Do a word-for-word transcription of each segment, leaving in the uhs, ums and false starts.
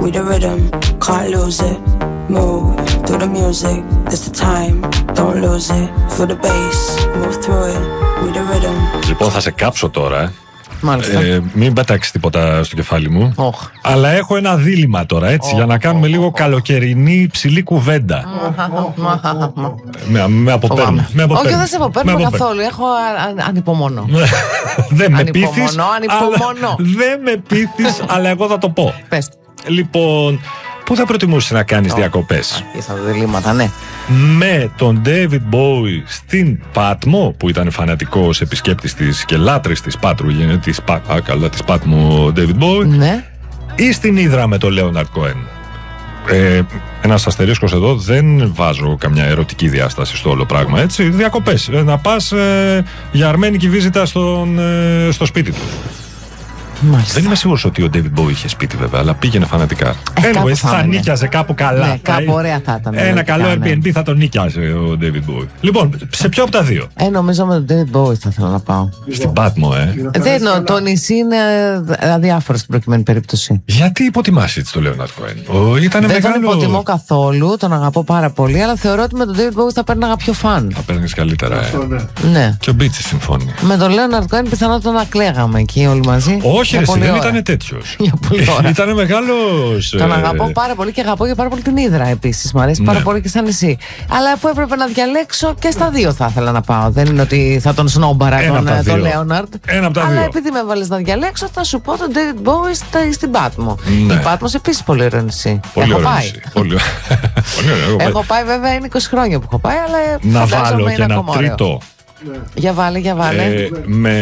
we the rhythm, can't lose it. Move through the music, it's the time, don't lose it. Feel the bass, move through it, we the rhythm. Λοιπόν, θα σε κάψω τώρα, ε. Μάλιστα. Ε, μην πετάξει τίποτα στο κεφάλι μου. Oh. Αλλά έχω ένα δίλημμα τώρα, έτσι, oh, για να κάνουμε oh, λίγο oh, καλοκαιρινή ψηλή κουβέντα. με, με αποπαίρνω. Όχι, δεν σε αποπαίρνω καθόλου. Έχω αν, ανυπομονώ. Δεν με πείθεις. Ανυπομονώ. Δεν με πείθεις, αλλά εγώ θα το πω. Πες. Λοιπόν, πού θα προτιμούσες να κάνεις oh. διακοπές? Ήρθα τα διλήμματα, ναι. Με τον David Bowie στην Πάτμο, που ήταν φανατικός επισκέπτης της και λάτρης της Πάτρου, της, Πα, α, καλά, της Πάτμο David Bowie, ναι. Ή στην Ύδρα με τον Leonard Cohen. Ε, ένας αστερίσκος εδώ, δεν βάζω καμιά ερωτική διάσταση στο όλο πράγμα, έτσι, διακοπές, ε, να πας ε, για αρμένικη βίζιτα στον, ε, στο σπίτι του. Μάλιστα. Δεν είμαι σίγουρος ότι ο David Bowie είχε σπίτι βέβαια, αλλά πήγαινε φανατικά. Ε, Anyways, θα, θα νίκιαζε κάπου καλά. Ναι, κάπου ωραία θα ήταν. Ένα καλό Airbnb ναι. θα τον νίκιαζε ο David Bowie. Λοιπόν, σε ποιο από τα δύο? Ε, νομίζω με τον David Bowie θα θέλω να πάω. Στην Πάτμο, ε. Δεν, το, το νησί είναι αδιάφορο στην προκειμένη περίπτωση. Γιατί υποτιμάς έτσι το Leonard Cohen? Ήταν δεν μεγάλο... τον υποτιμώ καθόλου, τον αγαπώ πάρα πολύ, αλλά θεωρώ ότι με τον David Bowie θα παίρναγα πιο φαν. Θα παίρνεις καλύτερα, ε. Αυτό, ναι. ναι. Και ο Μπίτσις συμφώνει. Με τον Leonard Cohen πιθανότατα να κλαίγαμε εκεί όλοι μαζί. Όχι, ρε, δεν ήταν τέτοιος. Ήταν μεγάλος. Τον αγαπώ πάρα πολύ και αγαπώ και πάρα πολύ την Ύδρα επίσης. Μ' αρέσει ναι. πάρα πολύ και σαν νησί. Αλλά αφού έπρεπε να διαλέξω, και στα δύο θα ήθελα να πάω. Δεν είναι ότι θα τον σνόμπαρα τον, τον Λέοναρντ. Ένα από τα αλλά δύο. επειδή με έβαλες να διαλέξω, θα σου πω τον David Bowie στην Πάτμο. Ναι. Η Πάτμος επίσης πολύ ωραίο νησί. Πολύ έχω ωραίο πάει. νησί. Πολύ... έχω πάει βέβαια, είναι είκοσι χρόνια που έχω πάει, αλλά να βάλω και ένα τρίτο. Ναι. Για βάλε, για βάλε. Ε, με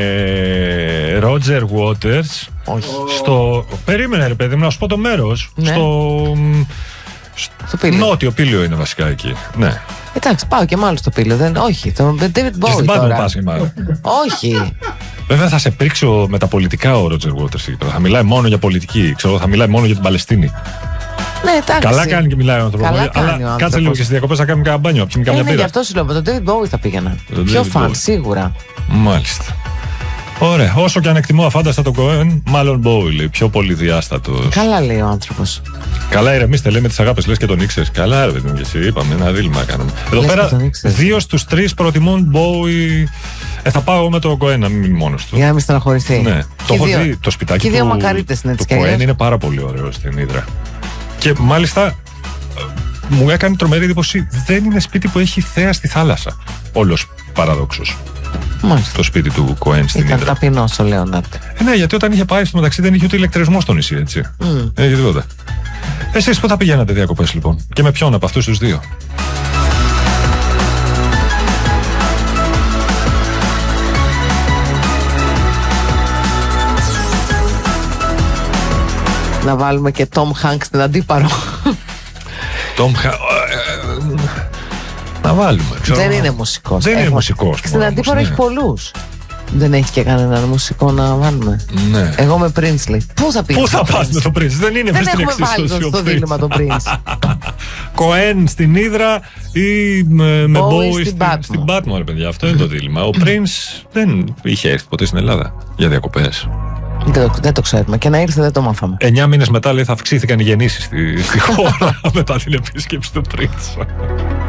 Roger Waters. Όχι. Στο... Περίμενε ρε παιδί μου να σου πω το μέρος. Ναι. Στο... στο πύλιο. Νότιο πύλιο είναι βασικά εκεί. Ναι. Εντάξει, πάω και μάλλον στο πύλιο. Δεν... Όχι, το David Bowie. Και στην Πάτμο πας και μάλλον. Όχι. Βέβαια θα σε πρίξω με τα πολιτικά ο Roger Waters. Θα μιλάει μόνο για πολιτική. Ξέρω, θα μιλάει μόνο για την Παλαιστίνη. Ναι, εντάξει. Καλά κάνει και μιλάει ο άνθρωπος. Αλλά άνθρωπος. Κάτσε λίγο και στις διακοπές θα κάνουμε καμιά μπάνιο. Ε, ναι, γι' αυτό σου λέω. Με τον David Bowie θα πήγαινα. Πιο φαν, σίγουρα. Μάλιστα. Ωραία. Όσο και αν εκτιμώ αφάνταστα τον Cohen, μάλλον Bowie λέει. Πιο πολυδιάστατος. Καλά λέει ο άνθρωπος. Καλά, ηρεμήστε, λέει με τις αγάπες, λες και τον ήξερες. Καλά, ρε παιδί μου, και εσύ είπαμε ένα δίλημμα κάνουμε. Εδώ λες πέρα, δύο στους τρεις προτιμούν Bowie. Ε, θα πάω με τον Cohen, να μην μείνει μόνος του. Για να μην στεναχωρηθεί. Ναι, το έχω δει το σπιτάκι και του. δύο μακαρίτες είναι το Cohen είναι πάρα πολύ ωραίο στην Ύδρα. Και μάλιστα μου έκανε τρομερή εντύπωση, δεν είναι σπίτι που έχει θέα στη θάλασσα. Όλος παραδόξος. Μάλιστα. Το σπίτι του Cohen στην Ύδρα. Ήταν ταπεινός ο Λέοναρντ. Ε, ναι, γιατί όταν είχε πάει στο μεταξύ δεν είχε ούτε ηλεκτρισμό στο νησί, έτσι. Mm. Δεν είχε τίποτα. Εσείς πού θα πηγαίνατε διακοπές λοιπόν? Και με ποιον από αυτούς τους δύο? Να βάλουμε και Tom Hanks στην Αντίπαρο. Tom Hanks. Να βάλουμε. Ξέρω. Δεν είναι μουσικός. Δεν είναι μουσικός. Στην Αντίπαρο ναι. έχει πολλούς. Δεν έχει και κανέναν μουσικό να βάλουμε. Ναι. Εγώ με Prince λέει. Πού θα πήγαινε? Πού θα πας με το Prince? Δεν είναι Δεν έχουμε βάλει το στο δίλημμα τον Prince. Cohen στην Ύδρα ή με, με Bowie στην στην Πάτμο, ρε παιδιά. Αυτό είναι το δίλημμα. Ο Prince δεν είχε έρθει ποτέ στην Ελλάδα για διακοπές. Δεν το, δεν το ξέρουμε. Και να ήρθε δεν το μάθαμε. Εννιά μήνες μετά λέει θα αυξήθηκαν οι γεννήσεις στη, στη χώρα μετά την επίσκεψη του Prince.